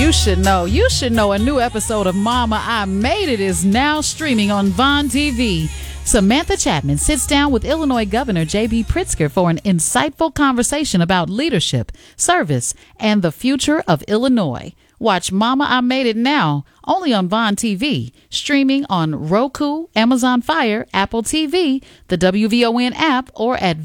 You should know. You should know a new episode of Mama, I Made It is now streaming on Vaughn TV. Samantha Chapman sits down with Illinois Governor J.B. Pritzker for an insightful conversation about leadership, service, and the future of Illinois. Watch Mama, I Made It now, only on Vaughn TV, streaming on Roku, Amazon Fire, Apple TV, the WVON app, or at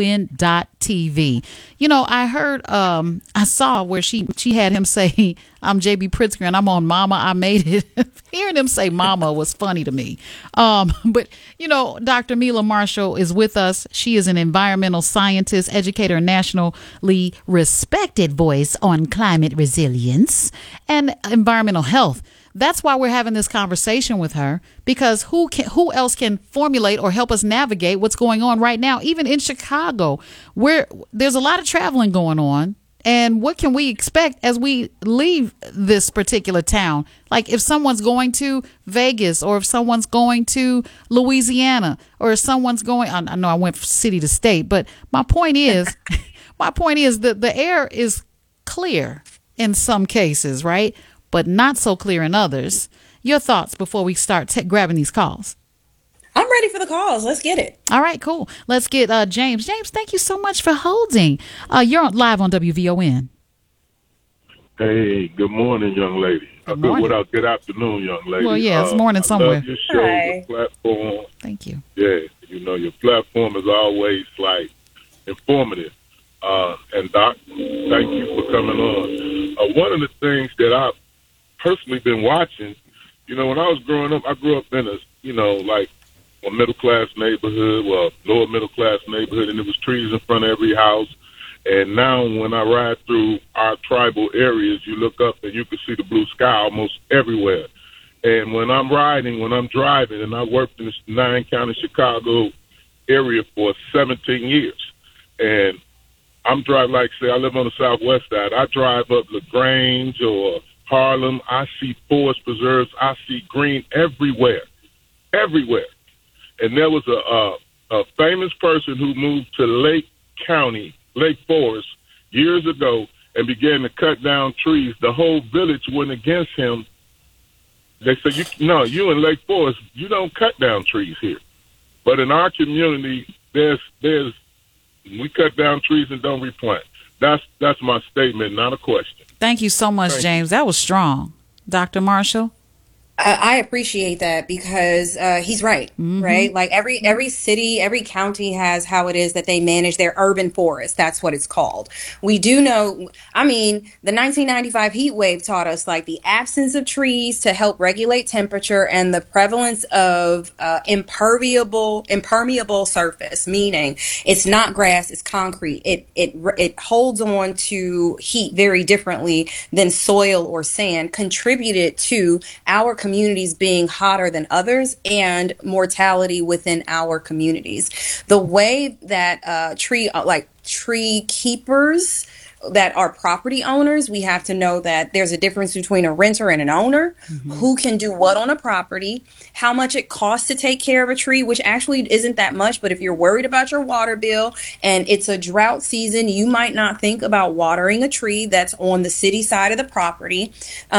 VON.TV. You know, I heard, I saw where she had him say, I'm J.B. Pritzker and I'm on Mama, I Made It. Hearing him say Mama was funny to me. But, you know, Dr. Mila Marshall is with us. She is an environmental scientist, educator, nationally respected voice on climate resilience and environmental health. That's why we're having this conversation with her, because who else can formulate or help us navigate what's going on right now, even in Chicago, where there's a lot of traveling going on. And what can we expect as we leave this particular town? Like if someone's going to Vegas, or if someone's going to Louisiana, or if someone's going, I know I went from city to state, but my point is that the air is clear in some cases, right? But not so clear in others. Your thoughts before we start grabbing these calls? I'm ready for the calls. Let's get it. All right, cool. Let's get James. James, thank you so much for holding. You're live on WVON. Hey, good morning, young lady. Good afternoon, young lady. Well, yeah, it's morning somewhere. I love your show, your platform. Thank you. Yeah, you know, your platform is always, like, informative. And Doc, thank you for coming on. One of the things that I've personally been watching, you know, when I was growing up, I grew up in a middle-class neighborhood, lower middle-class neighborhood, and there was trees in front of every house. And now when I ride through our tribal areas, you look up and you can see the blue sky almost everywhere. And when I'm driving, and I worked in the 9-county Chicago area for 17 years, and I'm driving, like, say, I live on the southwest side. I drive up LaGrange or Harlem. I see forest preserves. I see green everywhere. And there was a famous person who moved to Lake Forest, years ago, and began to cut down trees. The whole village went against him. They said, you in Lake Forest, you don't cut down trees here. But in our community, we cut down trees and don't replant. That's my statement, not a question. Thank you so much, James. That was strong. Dr. Marshall? I appreciate that because he's right, right? Like every city, every county has how it is that they manage their urban forest. That's what it's called. We do know, I mean, the 1995 heat wave taught us like the absence of trees to help regulate temperature and the prevalence of impermeable surface, meaning it's not grass, it's concrete. It holds on to heat very differently than soil or sand, contributed to our communities being hotter than others and mortality within our communities. The way that tree keepers that are property owners, we have to know that there's a difference between a renter and an owner, who can do what on a property, how much it costs to take care of a tree, which actually isn't that much. But if you're worried about your water bill and it's a drought season, you might not think about watering a tree that's on the city side of the property.